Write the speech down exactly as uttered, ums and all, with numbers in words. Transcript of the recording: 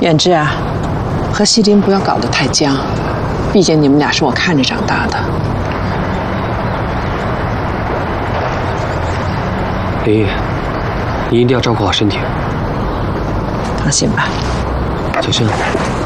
远志啊，和西林不要搞得太僵，毕竟你们俩是我看着长大的。 林毅，你一定要照顾好身体。 放心吧。 小心啊。